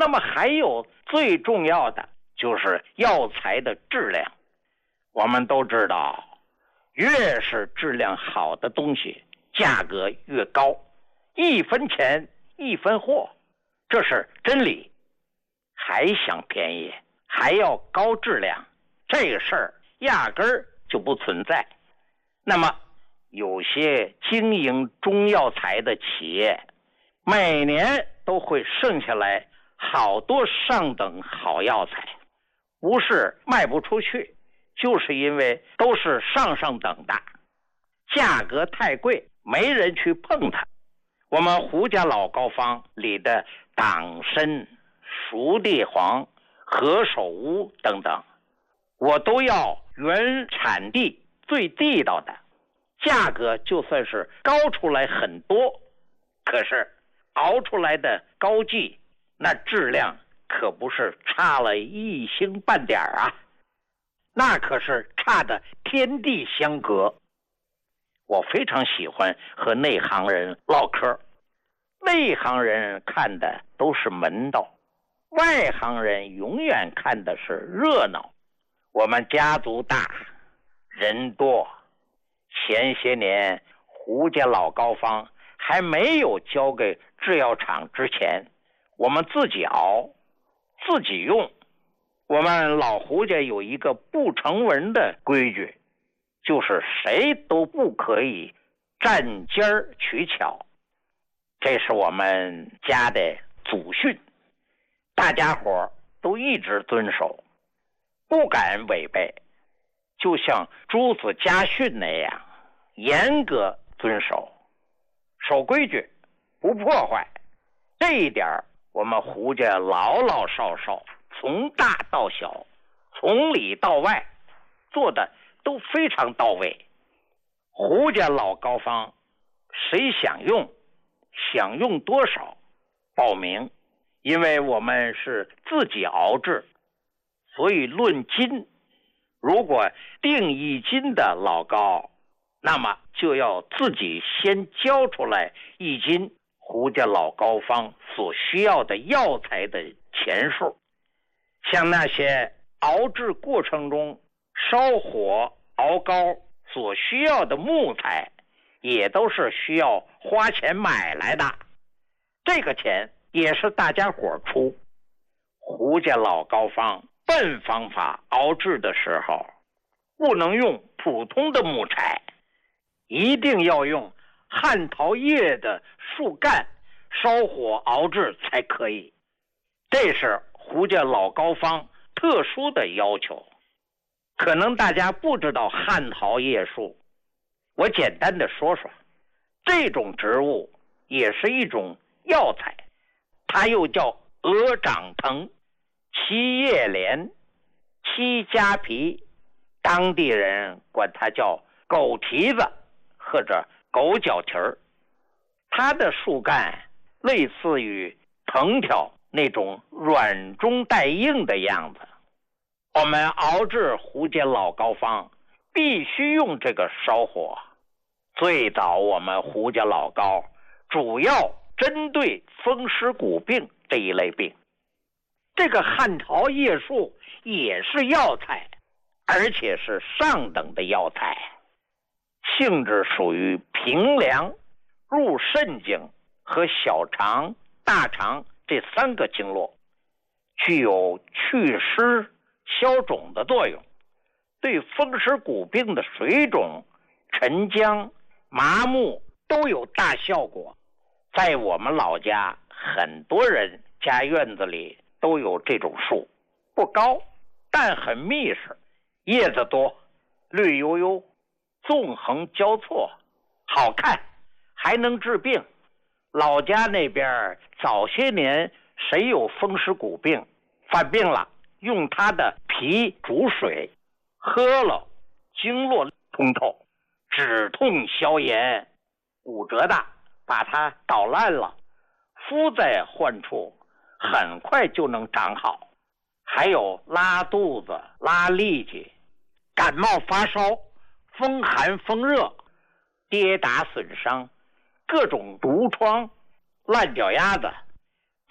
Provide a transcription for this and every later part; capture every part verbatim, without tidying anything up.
那么还有最重要的就是药材的质量。我们都知道，越是质量好的东西，价格越高，一分钱一分货，这是真理。还想便宜，还要高质量，这个事儿压根儿就不存在。那么有些经营中药材的企业，每年都会剩下来好多上等好药材，不是卖不出去，就是因为都是上上等的，价格太贵，没人去碰它。我们胡家老膏方里的党参、熟地黄、何首乌等等，我都要原产地最地道的，价格就算是高出来很多，可是熬出来的膏剂那质量可不是差了一星半点啊，那可是差的天地相隔。我非常喜欢和内行人唠嗑，内行人看的都是门道，外行人永远看的是热闹。我们家族大，人多，前些年胡家老膏方还没有交给制药厂之前，我们自己熬自己用。我们老胡家有一个不成文的规矩，就是谁都不可以占尖儿取巧，这是我们家的祖训，大家伙都一直遵守，不敢违背，就像朱子家训那样严格遵守，守规矩不破坏。这一点我们胡家老老少少从大到小，从里到外做的都非常到位。胡家老膏方谁想用想用多少报名，因为我们是自己熬制，所以论斤，如果定一斤的老膏，那么就要自己先交出来一斤胡家老膏方所需要的药材的钱数。像那些熬制过程中烧火熬膏所需要的木材，也都是需要花钱买来的，这个钱也是大家伙出。胡家老膏方笨方法熬制的时候，不能用普通的木材，一定要用汉桃叶的树干烧火熬制才可以，这是胡家老膏方特殊的要求。可能大家不知道汉桃叶树，我简单的说说，这种植物也是一种药材，它又叫鹅掌藤、七叶莲、七家皮，当地人管它叫狗蹄子或者狗脚蹄儿。它的树干类似于藤条那种软中带硬的样子。我们熬制胡家老膏方必须用这个烧火。最早我们胡家老膏主要针对风湿骨病这一类病。这个汉桃叶树也是药材，而且是上等的药材，性质属于平凉，入肾经和小肠、大肠这三个经络，具有祛湿消肿的作用，对风湿骨病的水肿、沉僵、麻木都有大效果。在我们老家，很多人家院子里都有这种树，不高，但很密实，叶子多，绿油油，纵横交错，好看，还能治病。老家那边早些年谁有风湿骨病犯病了，用它的皮煮水喝了，经络通透，止痛消炎，骨折的把它捣烂了，敷在患处，很快就能长好。还有拉肚子、拉痢疾、感冒发烧、风寒风热、跌打损伤、各种毒疮、烂脚丫子，都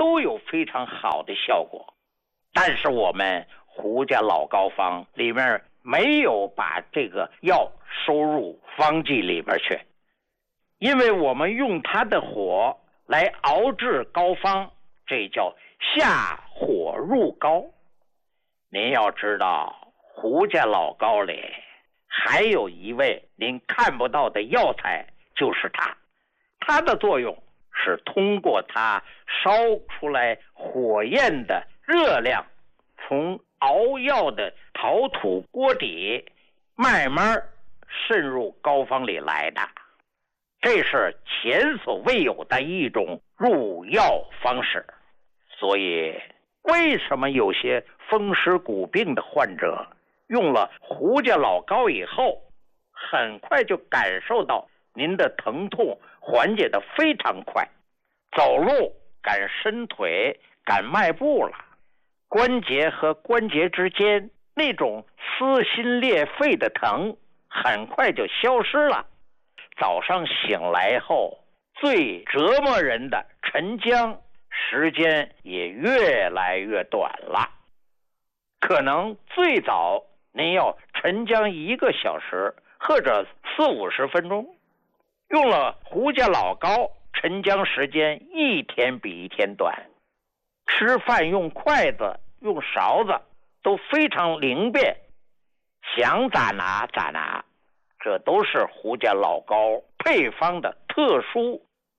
都有非常好的效果。但是我们胡家老膏方里面没有把这个药收入方剂里边去，因为我们用它的火来熬制膏方，这叫下火入膏。您要知道，胡家老膏里还有一味您看不到的药材，就是它。它的作用是通过它烧出来火焰的热量，从熬药的陶土锅底慢慢渗入膏方里来的。这是前所未有的一种入药方式。所以为什么有些风湿骨病的患者用了胡家老膏以后，很快就感受到您的疼痛缓解的非常快，走路敢伸腿敢迈步了，关节和关节之间那种撕心裂肺的疼很快就消失了。早上醒来后最折磨人的晨僵时间也越来越短了，可能最早您要晨僵一个小时或者四五十分钟，用了胡家老膏，晨僵时间一天比一天短。吃饭用筷子用勺子都非常灵便，想咋拿咋拿，这都是胡家老膏配方的特殊